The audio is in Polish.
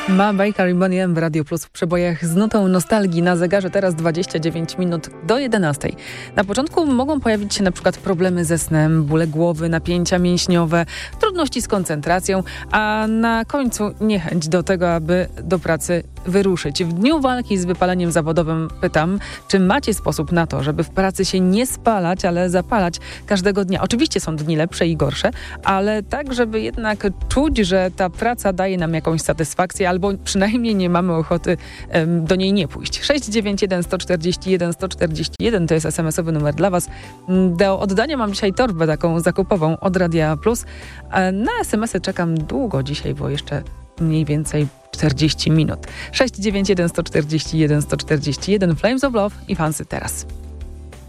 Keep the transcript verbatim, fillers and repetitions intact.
Ma Baker i Bonnie M w Radio Plus w przebojach z nutą nostalgii. Na zegarze teraz dwadzieścia dziewięć minut do jedenastej. Na początku mogą pojawić się na przykład problemy ze snem, bóle głowy, napięcia mięśniowe, trudności z koncentracją, a na końcu niechęć do tego, aby do pracy wyruszyć. W dniu walki z wypaleniem zawodowym pytam, czy macie sposób na to, żeby w pracy się nie spalać, ale zapalać każdego dnia. Oczywiście są dni lepsze i gorsze, ale tak, żeby jednak czuć, że ta praca daje nam jakąś satysfakcję, albo przynajmniej nie mamy ochoty um, do niej nie pójść. sześć dziewięć jeden sto czterdzieści jeden sto czterdzieści jeden to jest es em esowy numer dla Was. Do oddania mam dzisiaj torbę taką zakupową od Radia Plus. Na es em esy czekam długo dzisiaj, bo jeszcze mniej więcej czterdzieści minut. sześć dziewięć jeden sto czterdzieści jeden sto czterdzieści jeden Flames of Love i Fancy teraz.